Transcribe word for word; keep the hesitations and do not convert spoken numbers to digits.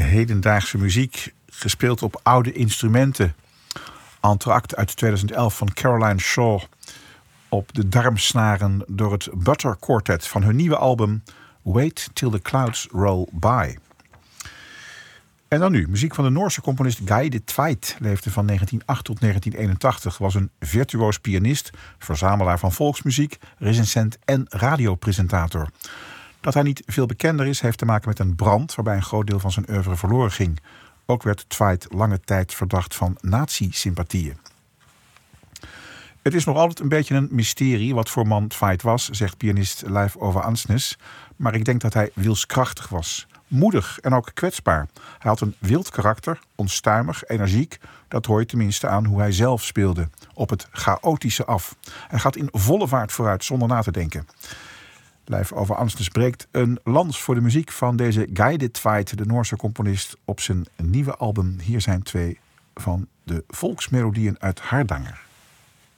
hedendaagse muziek, gespeeld op oude instrumenten. Entr'acte uit tweeduizend elf van Caroline Shaw op de darmsnaren door het Butter Quartet van hun nieuwe album Wait Till the Clouds Roll By. En dan nu, muziek van de Noorse componist Guy de Tveit, leefde van negentien acht tot negentien eenentachtig, was een virtuoos pianist, verzamelaar van volksmuziek, recensent en radiopresentator. Dat hij niet veel bekender is, heeft te maken met een brand waarbij een groot deel van zijn oeuvre verloren ging. Ook werd Tveit lange tijd verdacht van nazi-sympathieën. Het is nog altijd een beetje een mysterie wat voor man Tveit was, zegt pianist Leif Ove Ansnes. Maar ik denk dat hij wilskrachtig was. Moedig en ook kwetsbaar. Hij had een wild karakter, onstuimig, energiek. Dat hoor je tenminste aan hoe hij zelf speelde. Op het chaotische af. Hij gaat in volle vaart vooruit zonder na te denken. Leif Ove Ansnes breekt een lans voor de muziek van deze Guy de Tveit, de Noorse componist, op zijn nieuwe album. Hier zijn twee van de volksmelodieën uit Hardanger.